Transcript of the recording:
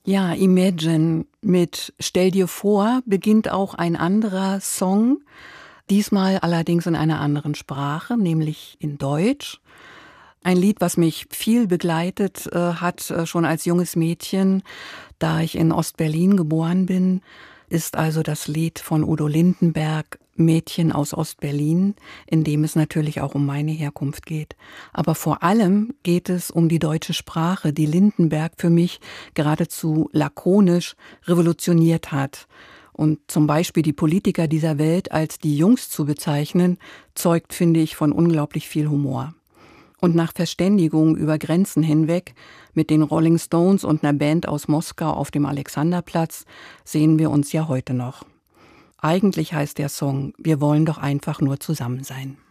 Ja, Imagine mit Stell dir vor beginnt auch ein anderer Song, diesmal allerdings in einer anderen Sprache, nämlich in Deutsch. Ein Lied, was mich viel begleitet hat, schon als junges Mädchen, da ich in Ostberlin geboren bin, ist also das Lied von Udo Lindenberg, Mädchen aus Ostberlin, in dem es natürlich auch um meine Herkunft geht. Aber vor allem geht es um die deutsche Sprache, die Lindenberg für mich geradezu lakonisch revolutioniert hat. Und zum Beispiel die Politiker dieser Welt als die Jungs zu bezeichnen, zeugt, finde ich, von unglaublich viel Humor. Und nach Verständigung über Grenzen hinweg mit den Rolling Stones und einer Band aus Moskau auf dem Alexanderplatz sehen wir uns ja heute noch. Eigentlich heißt der Song, wir wollen doch einfach nur zusammen sein.